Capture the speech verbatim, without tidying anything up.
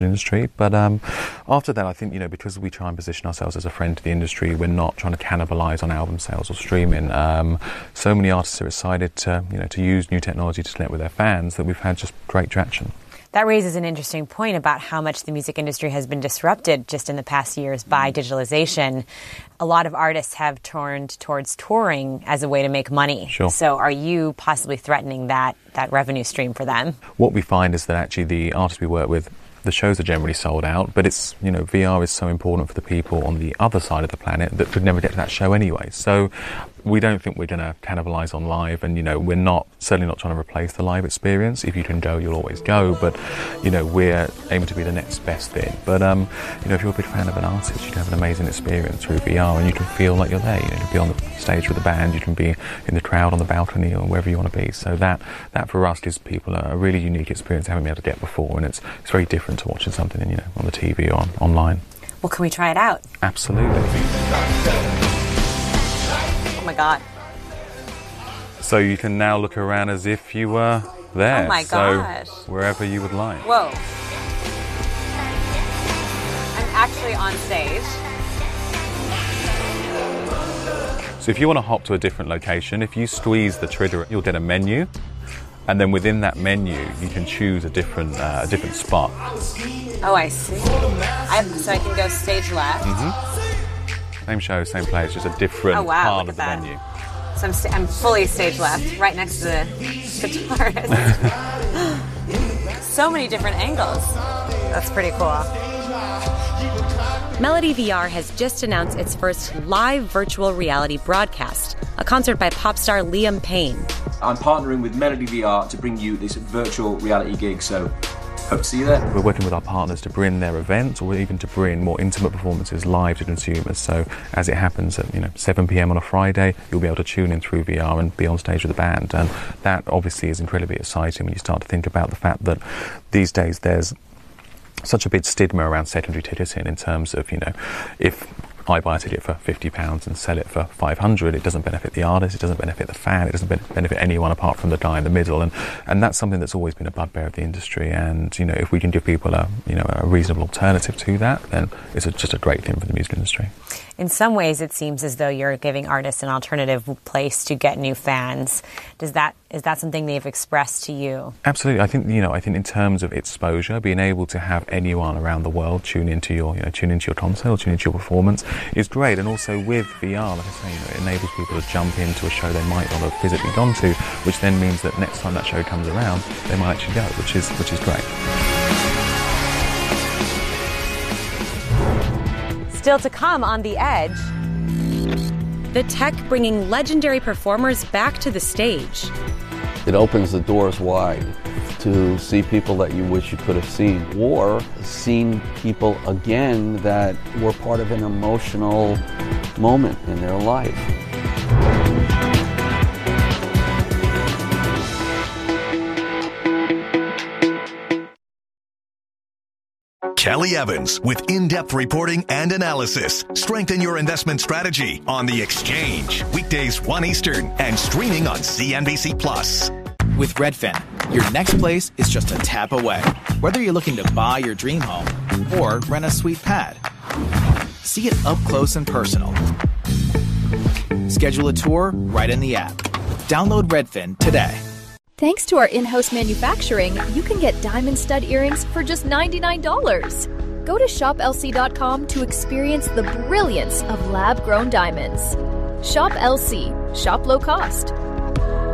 industry. But um, after that, I think, you know, because we try and position ourselves as a friend to the industry, we're not trying to cannibalise on album sales or streaming. Um, so many artists are excited to, you know, to use new technology to connect with their fans that we've had just great traction. That raises an interesting point about how much the music industry has been disrupted just in the past years by digitalization. A lot of artists have turned towards touring as a way to make money. Sure. So are you possibly threatening that, that revenue stream for them? What we find is that actually the artists we work with, the shows are generally sold out, but it's, you know, V R is so important for the people on the other side of the planet that could never get to that show anyway. So we don't think we're going to cannibalise on live, and, you know, we're not, certainly not trying to replace the live experience. If you can go, you'll always go, but, you know, we're aiming to be the next best thing. But, um, you know, if you're a big fan of an artist, you can have an amazing experience through V R, and you can feel like you're there. You know, you can be on the stage with the band, you can be in the crowd, on the balcony, or wherever you want to be. So that, that for us gives people a really unique experience they haven't been able to get before, and it's, it's very different to watching something, you know, on the T V or on, online. Well, can we try it out? Absolutely. Oh my God. So you can now look around as if you were there. Oh my gosh. So wherever you would like. Whoa. I'm actually on stage. So if you want to hop to a different location, if you squeeze the trigger, you'll get a menu. And then within that menu, you can choose a different uh, a different spot. Oh, I see. I, so I can go stage left. Mm-hmm. Same show, same place, just a different oh, wow, part look of the that. menu. So I'm, st- I'm fully stage left, right next to the guitarist. So many different angles. That's pretty cool. Melody V R has just announced its first live virtual reality broadcast, a concert by pop star Liam Payne. I'm partnering with Melody V R to bring you this virtual reality gig, so hope to see you there. We're working with our partners to bring their events, or even to bring more intimate performances live to consumers. So as it happens at, you know, seven p.m. on a Friday, you'll be able to tune in through V R and be on stage with the band. And that obviously is incredibly exciting when you start to think about the fact that these days there's such a big stigma around secondary ticketing in terms of, you know, if I buy a ticket for fifty pounds and sell it for five hundred, it doesn't benefit the artist, it doesn't benefit the fan, it doesn't benefit anyone apart from the guy in the middle. And, and that's something that's always been a bugbear of the industry. And, you know, if we can give people a, you know, a reasonable alternative to that, then it's a, just a great thing for the music industry. In some ways, it seems as though you're giving artists an alternative place to get new fans. Does that is that something they've expressed to you? Absolutely. I think, you know, I think in terms of exposure, being able to have anyone around the world tune into your, you know, tune into your concert or tune into your performance is great. And also with V R, like I say, you know, it enables people to jump into a show they might not have physically gone to, which then means that next time that show comes around, they might actually go, which is which is great. Still to come on The Edge, the tech bringing legendary performers back to the stage. It opens the doors wide to see people that you wish you could have seen, or seen people again that were part of an emotional moment in their life. Kelly Evans with in-depth reporting and analysis. Strengthen your investment strategy on The Exchange. Weekdays one Eastern and streaming on C N B C Plus. With Redfin, your next place is just a tap away. Whether you're looking to buy your dream home or rent a sweet pad, see it up close and personal. Schedule a tour right in the app. Download Redfin today. Thanks to our in-house manufacturing, you can get diamond stud earrings for just ninety-nine dollars. Go to shop L C dot com to experience the brilliance of lab-grown diamonds. Shop L C. Shop low cost.